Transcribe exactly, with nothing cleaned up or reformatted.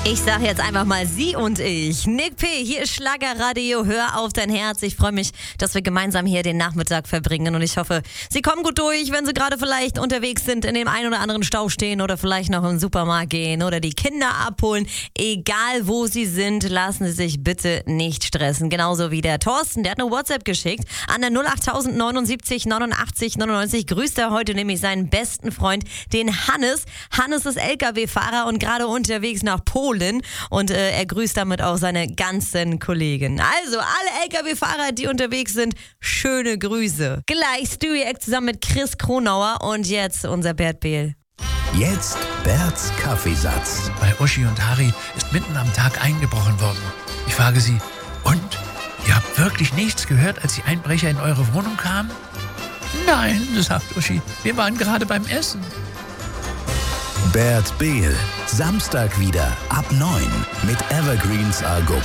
Ich sage jetzt einfach mal Sie und ich. Nick P., hier ist Schlagerradio, hör auf dein Herz. Ich freue mich, dass wir gemeinsam hier den Nachmittag verbringen und ich hoffe, Sie kommen gut durch, wenn Sie gerade vielleicht unterwegs sind, in dem einen oder anderen Stau stehen oder vielleicht noch im Supermarkt gehen oder die Kinder abholen. Egal wo Sie sind, lassen Sie sich bitte nicht stressen. Genauso wie der Thorsten, der hat eine WhatsApp geschickt an der null acht neunundsiebzig neunundachtzig neunundneunzig. Grüßt er heute nämlich seinen besten Freund, den Hannes. Hannes ist L K W-Fahrer und gerade unterwegs nach Polen. Und äh, er grüßt damit auch seine ganzen Kollegen. Also alle L K W-Fahrer, die unterwegs sind, schöne Grüße. Gleich Stewie Eck zusammen mit Chris Kronauer und jetzt unser Bert Behl. Jetzt Berts Kaffeesatz. Bei Uschi und Harry ist mitten am Tag eingebrochen worden. Ich frage sie, und? Ihr habt wirklich nichts gehört, als die Einbrecher in eure Wohnung kamen? Nein, sagt Uschi, wir waren gerade beim Essen. Bert Behl, Samstag wieder ab neun mit Evergreens Argo